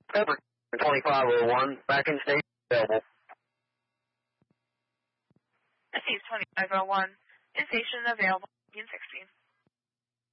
Over 2501, back in station available. Receive 2501, in station available, in 16.